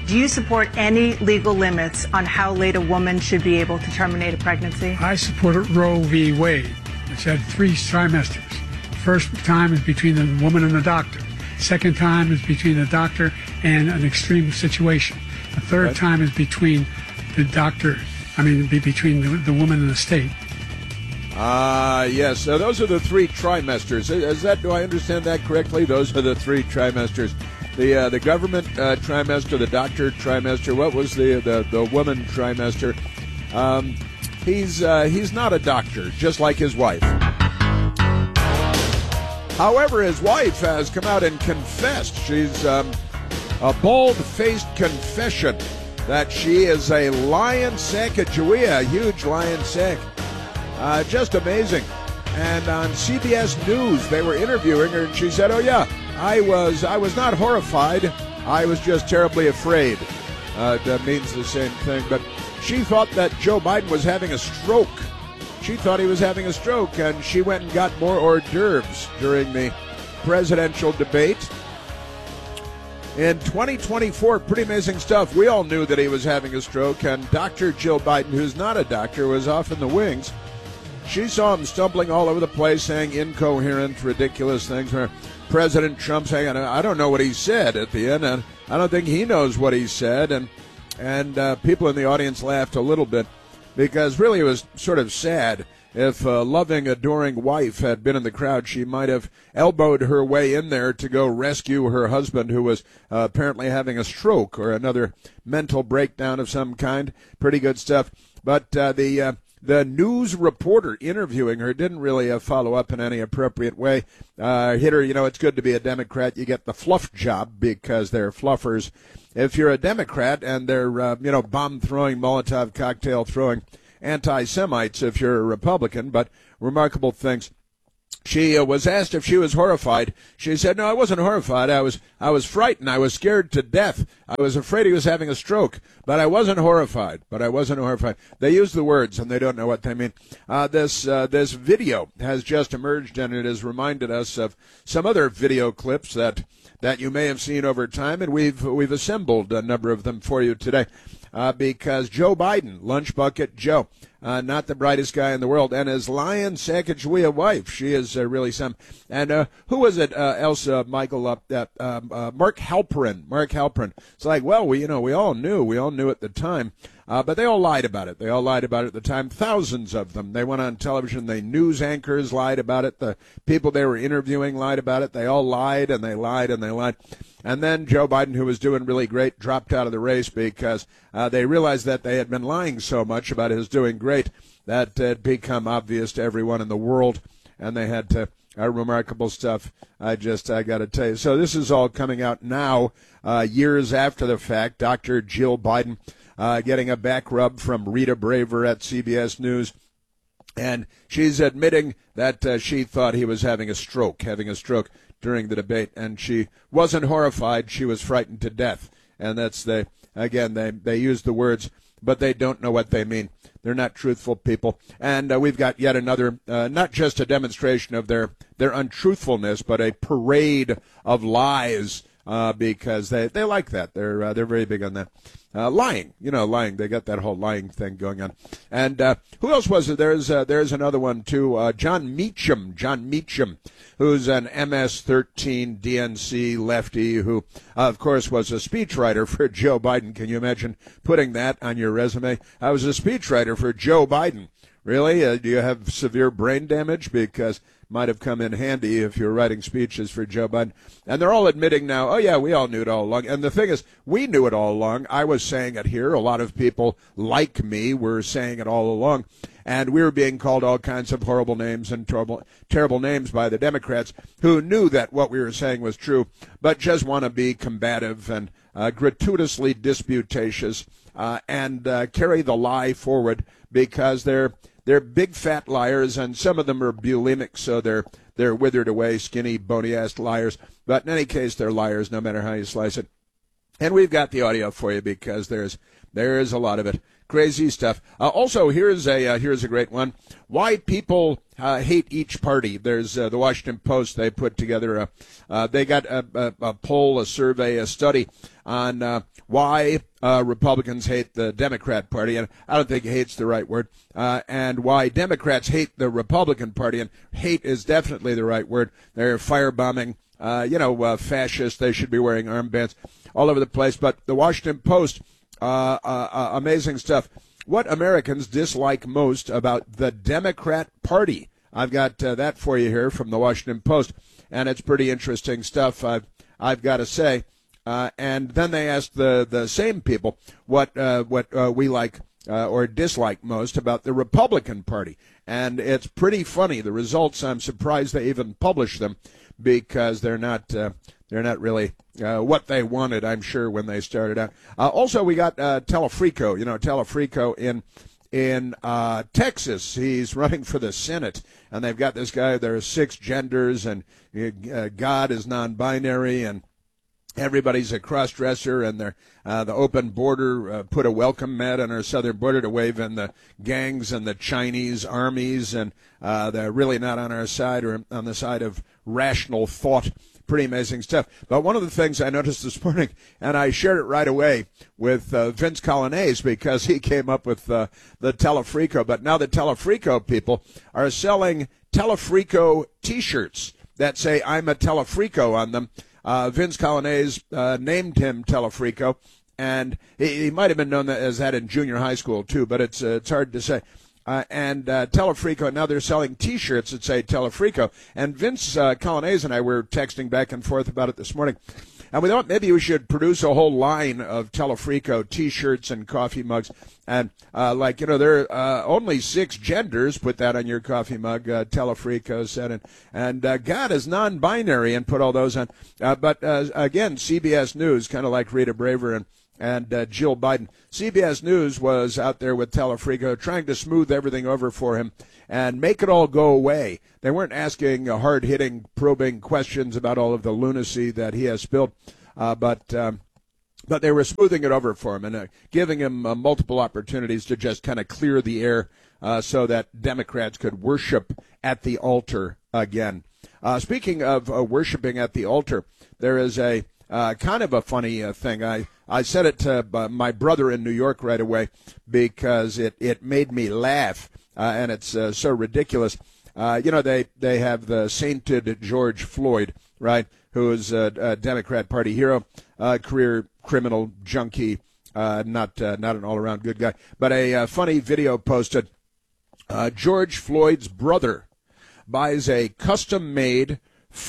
Do you support any legal limits on how late a woman should be able to terminate a pregnancy? I support Roe v. Wade, which had 3 trimesters. First time is between the woman and the doctor. Second time is between the doctor and an extreme situation. The third time is between the doctor, between the woman and the state. Yes. Those are the 3 trimesters. Do I understand that correctly? Those are the 3 trimesters. The government trimester, the doctor trimester. What was the woman trimester? He's not a doctor, just like his wife. However, his wife has come out and confessed. She's a bald-faced confession that she is a lion Sacagawea, a huge lion sac. Just amazing. And on CBS News, they were interviewing her, and she said, "Oh yeah, I was not horrified. I was just terribly afraid." That means the same thing. But she thought that Joe Biden was having a stroke. She thought he was having a stroke, and she went and got more hors d'oeuvres during the presidential debate. In 2024, pretty amazing stuff. We all knew that he was having a stroke, and Dr. Jill Biden, who's not a doctor, was off in the wings. She saw him stumbling all over the place, saying incoherent, ridiculous things. President Trump saying, "I don't know what he said" at the end, and I don't think he knows what he said. And people in the audience laughed a little bit because really it was sort of sad. If a loving, adoring wife had been in the crowd, she might have elbowed her way in there to go rescue her husband, who was apparently having a stroke or another mental breakdown of some kind. Pretty good stuff. But the news reporter interviewing her didn't really follow up in any appropriate way. Hit her, it's good to be a Democrat. You get the fluff job because they're fluffers. If you're a Democrat and they're, bomb-throwing, Molotov cocktail-throwing anti-Semites if you're a Republican, but remarkable things. She was asked if she was horrified. She said, "No, I wasn't horrified. I was frightened. I was scared to death. I was afraid he was having a stroke, but I wasn't horrified. They use the words, and they don't know what they mean. This video has just emerged, and it has reminded us of some other video clips that you may have seen over time, and we've assembled a number of them for you today. Because Joe Biden, Lunch Bucket Joe, not the brightest guy in the world, and his lion Sacagawea wife, she is really some. And who was it else, Michael? Mark Halperin. Mark Halperin. It's like, well, we all knew at the time. But they all lied about it. They all lied about it at the time. Thousands of them. They went on television. The news anchors lied about it. The people they were interviewing lied about it. They all lied and they lied and they lied. And then Joe Biden, who was doing really great, dropped out of the race because they realized that they had been lying so much about his doing great that it had become obvious to everyone in the world, and they had to. Remarkable stuff. I got to tell you. So this is all coming out now, years after the fact. Dr. Jill Biden getting a back rub from Rita Braver at CBS News. And she's admitting that she thought he was having a stroke during the debate. And she wasn't horrified. She was frightened to death. And that's they use the words, but they don't know what they mean. They're not truthful people. And we've got yet another, not just a demonstration of their untruthfulness, but a parade of lies, because they like that. They're very big on that. Lying. They got that whole lying thing going on. And who else was it? There's another one, too. John Meacham, who's an MS-13 DNC lefty who, of course, was a speechwriter for Joe Biden. Can you imagine putting that on your resume? I was a speechwriter for Joe Biden. Really? Do you have severe brain damage? Because might have come in handy if you're writing speeches for Joe Biden. And they're all admitting now, oh, yeah, we all knew it all along. And the thing is, we knew it all along. I was saying it here. A lot of people like me were saying it all along. And we were being called all kinds of horrible names and terrible names by the Democrats who knew that what we were saying was true, but just want to be combative and gratuitously disputatious and carry the lie forward because they're big fat liars, and some of them are bulimic, so they're withered away, skinny, bony-ass liars. But in any case, they're liars no matter how you slice it. And we've got the audio for you because there's a lot of it. Crazy stuff. Also, here's a great one. Why people hate each party. There's the Washington Post. They put together they got a poll, a survey, a study on why Republicans hate the Democrat Party, and I don't think hate's the right word, and why Democrats hate the Republican Party, and hate is definitely the right word. They're firebombing, fascists. They should be wearing armbands all over the place. But the Washington Post, amazing stuff. What Americans dislike most about the Democrat Party. I've got that for you here from the Washington Post, and it's pretty interesting stuff, I've got to say. And then they asked the same people what we like or dislike most about the Republican Party. And it's pretty funny. The results, I'm surprised they even publish them because they're not really what they wanted, I'm sure, when they started out. Also, we got Telefrico. Telefrico in Texas. He's running for the Senate, and they've got this guy. There are 6 genders, and God is non-binary, and everybody's a cross-dresser, and the open border put a welcome mat on our southern border to wave in the gangs and the Chinese armies, and they're really not on our side or on the side of rational thought. Pretty amazing stuff. But one of the things I noticed this morning, and I shared it right away with Vince Colonnese because he came up with the Telefrico, but now the Telefrico people are selling Telefrico T-shirts that say I'm a Telefrico on them. Vince Colonnese named him Telefrico, and he might have been known as that in junior high school too, but it's hard to say. And Telefrico, now they're selling T-shirts that say Telefrico. And Vince Colonnese and I were texting back and forth about it this morning. And we thought maybe we should produce a whole line of Telefrico T-shirts and coffee mugs. And, there are only 6 genders. Put that on your coffee mug, Telefrico said. And God is non-binary, and put all those on. But again, CBS News, kind of like Rita Braver and Jill Biden. CBS News was out there with Telefrico trying to smooth everything over for him and make it all go away. They weren't asking hard-hitting, probing questions about all of the lunacy that he has spilled, but they were smoothing it over for him and giving him multiple opportunities to just kind of clear the air so that Democrats could worship at the altar again. Speaking of worshiping at the altar, there is a kind of a funny thing. I said it to my brother in New York right away because it made me laugh, and it's so ridiculous. They have the sainted George Floyd, right, who is a Democrat Party hero, career criminal junkie, not an all-around good guy, but a funny video posted. George Floyd's brother buys a custom-made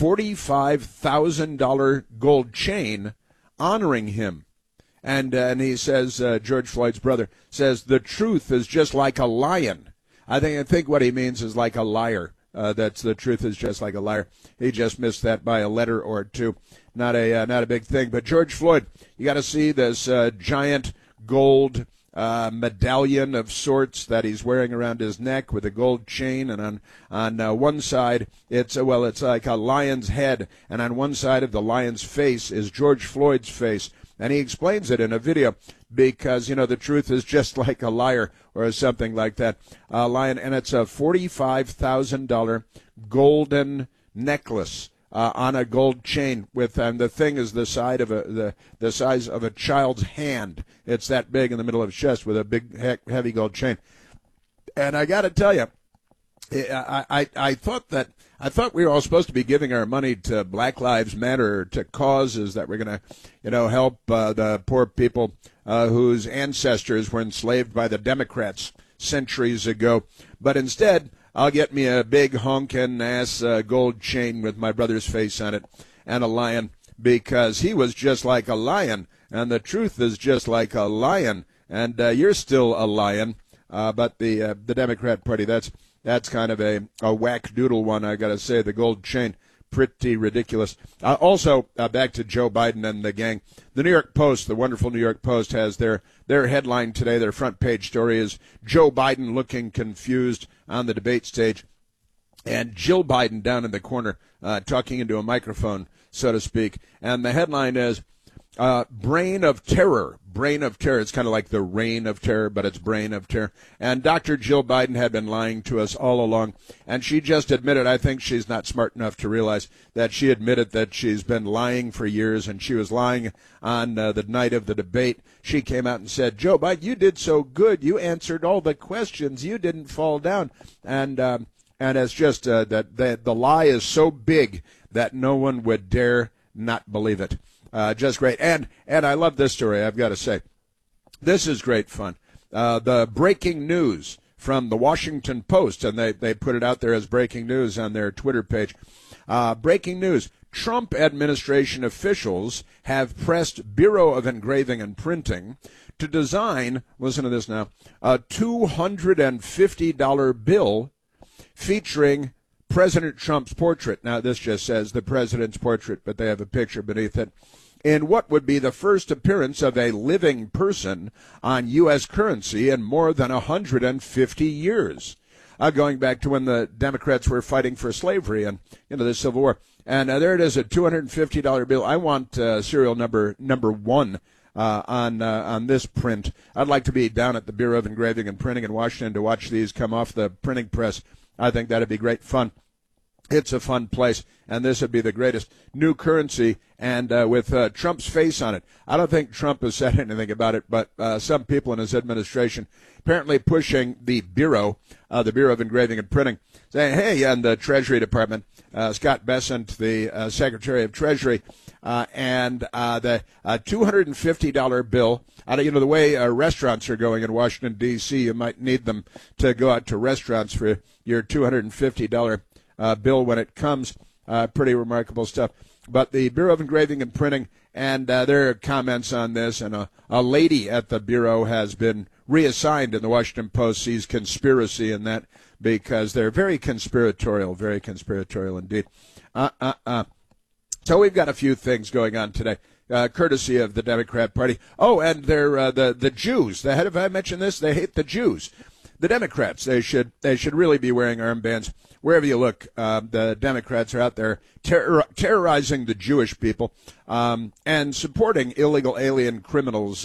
$45,000 gold chain honoring him. And he says, George Floyd's brother says, the truth is just like a lion. I think what he means is like a liar. That's the truth is just like a liar. He just missed that by a letter or two. Not a big thing. But George Floyd, you got to see this giant gold medallion of sorts that he's wearing around his neck with a gold chain, and on one side it's like a lion's head, and on one side of the lion's face is George Floyd's face. And he explains it in a video because, the truth is just like a liar or something like that. Lion, and it's a $45,000 golden necklace on a gold chain and the thing is the size of a child's hand. It's that big in the middle of his chest with a big heavy gold chain. And I got to tell you, I thought we were all supposed to be giving our money to Black Lives Matter, to causes that we're going to, help the poor people whose ancestors were enslaved by the Democrats centuries ago. But instead, I'll get me a big honkin' ass gold chain with my brother's face on it and a lion because he was just like a lion, and the truth is just like a lion, and you're still a lion. But the Democrat Party, that's kind of a whack-doodle one, I got to say. The gold chain, pretty ridiculous. Also, back to Joe Biden and the gang. The New York Post, the wonderful New York Post, has their headline today. Their front page story is Joe Biden looking confused on the debate stage. And Jill Biden down in the corner talking into a microphone, so to speak. And the headline is, Brain of Terror. Brain of Terror. It's kind of like the Reign of Terror, but it's Brain of Terror. And Dr. Jill Biden had been lying to us all along, and she just admitted, I think she's not smart enough to realize that she admitted that she's been lying for years, and she was lying on the night of the debate. She came out and said, Joe Biden, you did so good. You answered all the questions. You didn't fall down. And it's just that the lie is so big that no one would dare not believe it. Just great. And I love this story, I've got to say. This is great fun. The breaking news from the Washington Post, and they put it out there as breaking news on their Twitter page. Breaking news. Trump administration officials have pressed Bureau of Engraving and Printing to design, listen to this now, a $250 bill featuring President Trump's portrait. Now, this just says the president's portrait, but they have a picture beneath it. In what would be the first appearance of a living person on U.S. currency in more than 150 years, going back to when the Democrats were fighting for slavery and the Civil War. And there it is, a $250 bill. I want serial number 1 on this print. I'd like to be down at the Bureau of Engraving and Printing in Washington to watch these come off the printing press. I think that'd be great fun. It's a fun place, and this would be the greatest new currency, and with Trump's face on it. I don't think Trump has said anything about it, but some people in his administration apparently pushing the Bureau of Engraving and Printing, saying, hey, and the Treasury Department, Scott Bessent, the Secretary of Treasury, and the $250 bill. The way restaurants are going in Washington, D.C., you might need them to go out to restaurants for your $250 bill when it comes. Pretty remarkable stuff. But the Bureau of Engraving and Printing, and their comments on this, and a lady at the Bureau has been reassigned in the Washington Post, sees conspiracy in that because they're very conspiratorial indeed. So we've got a few things going on today, courtesy of the Democrat Party. Oh, and they're the Jews. Have I mentioned this? They hate the Jews. The Democrats, they should really be wearing armbands. Wherever you look, the Democrats are out there terrorizing the Jewish people and supporting illegal alien criminals